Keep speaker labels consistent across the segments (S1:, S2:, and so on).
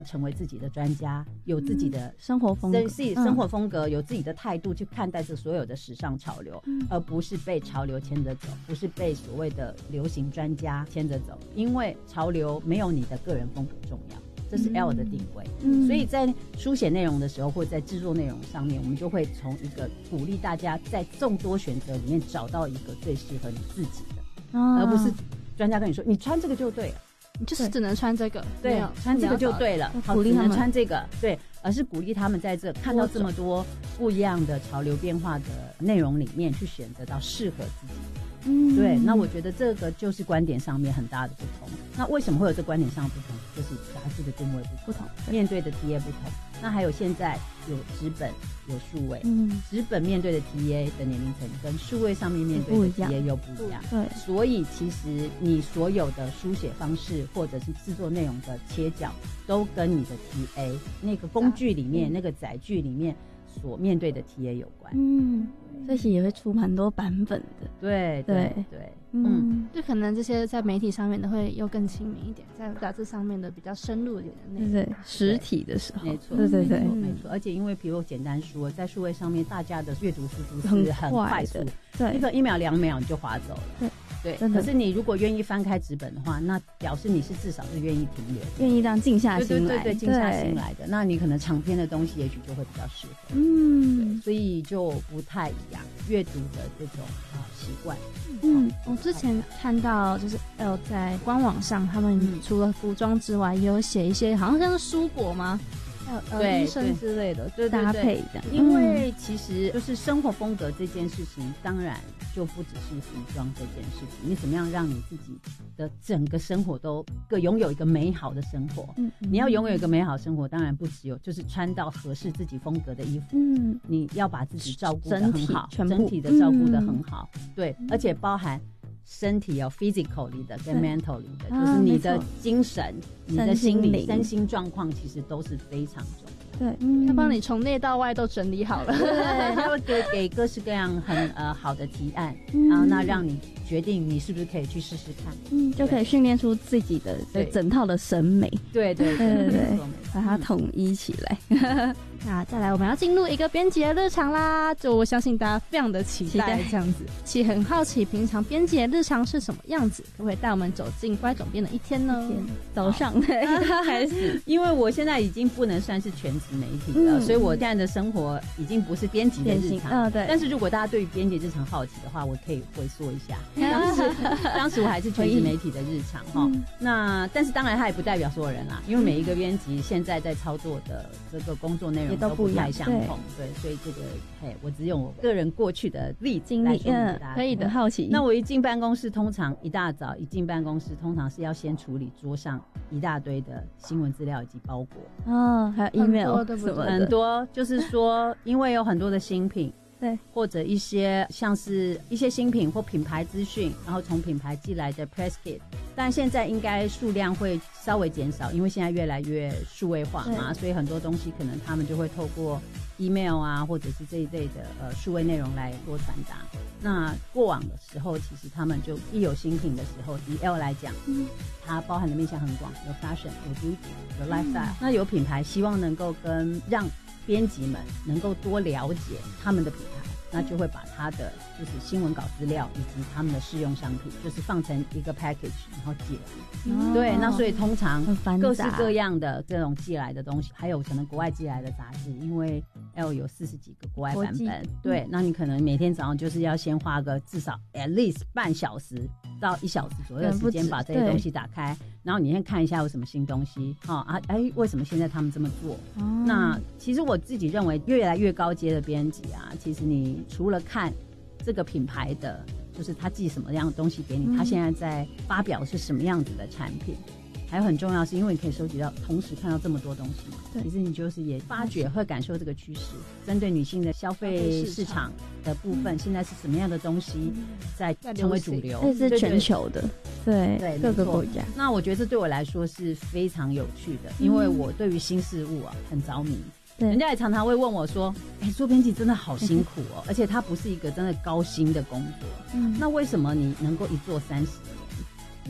S1: 成为自己的专家，有自己的
S2: 生活风格，
S1: 自己生活风格，有自己的态度去看待这所有的时尚潮流，而不是被潮流牵着走，不是被所谓的流行专家牵着走，因为潮流没有你的个人风格重要，这是 L 的定位。所以在书写内容的时候，或者在制作内容上面，我们就会从一个鼓励大家在众多选择里面找到一个最适合你自己的，而不是专家跟你说你穿这个就对了，
S3: 你就是只能穿这个，
S1: 对，穿这个就对了，
S2: 鼓励他们
S1: 只能穿这个，对，而是鼓励他们在这看到这么多不一样的潮流变化的内容里面去选择到适合自己的。对，那我觉得这个就是观点上面很大的不同。那为什么会有这观点上的不同？就是杂志的定位不同，面对的 TA 不同。那还有现在有纸本有数位，纸本面对的 TA 的年龄层跟数位上面面对的 TA 又不一样。
S2: 对，
S1: 所以其实你所有的书写方式或者是制作内容的切角，都跟你的 TA 那个工具里面、那个载具里面所面对的 TA 有关。
S2: 这些也会出蛮多版本的。
S1: 对，
S3: 就可能这些在媒体上面的会又更亲民一点，在杂志上面的比较深入一点的内容。
S2: 对，实体的时候，
S1: 没错，
S2: 对，
S1: 没错。而且因为比如简单书，在数位上面，大家的阅读速度是很快速，
S2: 对，
S1: 一秒2秒你就滑走了。对，可是你如果愿意翻开纸本的话，那表示你是至少是愿意停留，
S2: 愿意这样静下心来，
S1: 对，静下心来的。那你可能长篇的东西也许就会比较适合。对，所以就不太一样阅读的这种习惯。
S3: 我之前看到就是L在官网上，他们除了服装之外，也有写一些好像是蔬果吗？
S1: 对，
S3: 医生之类的，
S1: 对
S2: 搭配的。
S1: 因为其实就是生活风格这件事情，当然就不只是服装这件事情。你怎么样让你自己的整个生活都拥有一个美好的生活？你要拥有一个美好生活，当然不只有就是穿到合适自己风格的衣服。你要把自己照顾得很好，整体的照顾得很好。对，而且包含身体有 physically 的跟 mentally 的，就是你的精神、你的心理、身心状况，其实都是非常重要。
S3: 对，他帮你从内到外都整理好了。
S1: 对，他会给各式各样很好的提案，然后那让你决定你是不是可以去试试看。
S2: 就可以训练出自己的整套的审美。
S1: 对，
S2: 把它统一起来。
S3: 那再来，我们要进入一个编辑的日常啦。就我相信大家非常的期待这样子，其实很好奇平常编辑的日常是什么样子，可不可以带我们走进乖总编的一天呢？
S2: 早上
S1: 开始，因为我现在已经不能算是全职媒体了，所以我现在的生活已经不是编辑的日常。
S2: 对。
S1: 但是如果大家对于编辑日常好奇的话，我可以回溯一下。当时我还是全职媒体的日常哈。那但是当然它也不代表所有人啦，因为每一个编辑现在在操作的这个工作内容都不太相同。对，所以这个我只用我个人过去的经历
S2: 可以的。好奇。
S1: 那我一进办公室，通常一大早一进办公室，通常是要先处理桌上一大堆的新闻资料以及包裹。
S2: 还有 email 什么的，
S1: 很多，就是说因为有很多的新品。
S2: 对，
S1: 或者一些像是一些新品或品牌资讯，然后从品牌寄来的 press kit， 但现在应该数量会稍微减少，因为现在越来越数位化嘛，所以很多东西可能他们就会透过 email 啊，或者是这一类的数位内容来做传达。那过往的时候，其实他们就一有新品的时候，以 L 来讲，它包含的面向很广，有 fashion， 有 beauty， 有 lifestyle。那有品牌希望能够让编辑们能够多了解他们的品牌，那就会把他的就是新闻稿资料以及他们的试用商品，就是放成一个 package， 然后寄来。对，那所以通常各式各样的这种寄来的东西，还有可能国外寄来的杂志，因为 L 有40几个国外版本，对，那你可能每天早上就是要先花个至少 at least 半小时到1小时左右的时间把这些东西打开，然后你先看一下有什么新东西，为什么现在他们这么做？那其实我自己认为，越来越高阶的编辑啊，其实你除了看这个品牌的，就是他寄什么样的东西给你，他现在在发表是什么样子的产品，还有很重要是因为你可以收集到，同时看到这么多东西嘛，其实你就是也发掘会感受这个趋势，针对女性的消费市场的部分，现在是什么样的东西在成为主流，
S2: 这是全球的，对各个国家。
S1: 那我觉得这对我来说是非常有趣的，因为我对于新事物啊很着迷。人家也常常会问我说，做编辑真的好辛苦哦，而且它不是一个真的高薪的工作，那为什么你能够一做30年？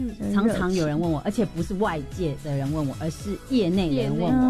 S1: 常常有人问我，而且不是外界的人问我，而是业内的人问我，